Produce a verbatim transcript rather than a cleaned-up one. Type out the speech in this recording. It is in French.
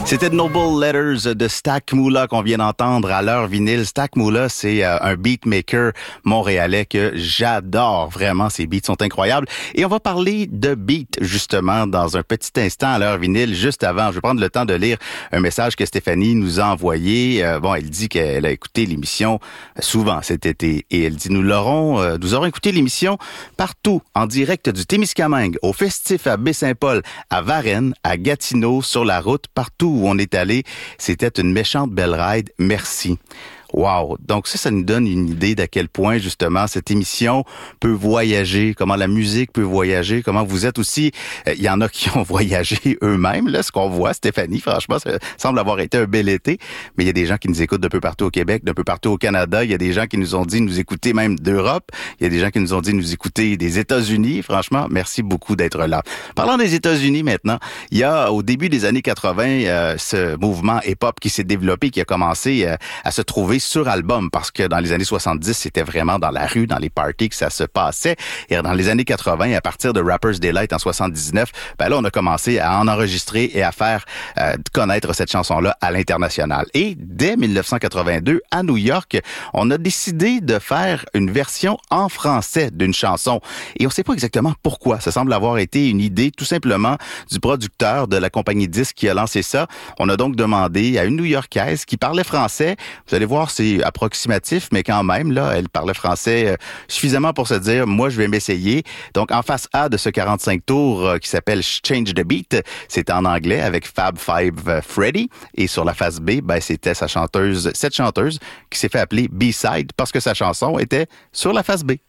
C'était Noble Letters de Stack Moolah qu'on vient d'entendre à l'heure vinyle. Stack Moolah, c'est euh, un beatmaker montréalais que j'adore. Vraiment, ses beats sont incroyables. Et on va parler de beat, justement, dans un petit instant à l'heure vinyle. Juste avant, je vais prendre le temps de lire un message que Stéphanie nous a envoyé. Euh, bon, elle dit qu'elle a écouté l'émission souvent cet été. Et elle dit, nous l'aurons, euh, nous aurons écouté l'émission partout, en direct du Témiscamingue, au Festif à Baie-Saint-Paul, à Varennes, à Gatineau, sur la route, partout où on est allé. C'était une méchante belle ride. Merci. Wow! Donc ça, ça nous donne une idée d'à quel point, justement, cette émission peut voyager, comment la musique peut voyager, comment vous êtes aussi. Il euh, y en a qui ont voyagé eux-mêmes, là, ce qu'on voit, Stéphanie, franchement, ça semble avoir été un bel été, mais il y a des gens qui nous écoutent d'un peu partout au Québec, d'un peu partout au Canada, il y a des gens qui nous ont dit nous écouter même d'Europe, il y a des gens qui nous ont dit nous écouter des États-Unis. Franchement, merci beaucoup d'être là. Parlant des États-Unis maintenant, il y a au début des années quatre-vingts euh, ce mouvement hip-hop qui s'est développé, qui a commencé euh, à se trouver sur album, parce que dans les années soixante-dix, c'était vraiment dans la rue, dans les parties que ça se passait. Et dans les années quatre-vingts, à partir de Rapper's Delight en soixante-dix-neuf, ben là, on a commencé à en enregistrer et à faire euh, connaître cette chanson-là à l'international. Et dès dix-neuf cent quatre-vingt-deux, à New York, on a décidé de faire une version en français d'une chanson. Et on ne sait pas exactement pourquoi. Ça semble avoir été une idée tout simplement du producteur de la compagnie disque qui a lancé ça. On a donc demandé à une New-Yorkaise qui parlait français. Vous allez voir, c'est approximatif, mais quand même, là, elle parlait français euh, suffisamment pour se dire, moi, je vais m'essayer. Donc, en face A de ce quarante-cinq tours euh, qui s'appelle Change the Beat, c'est en anglais avec Fab Five euh, Freddy. Et sur la face B, ben, c'était sa chanteuse, cette chanteuse qui s'est fait appeler B-Side parce que sa chanson était sur la face B.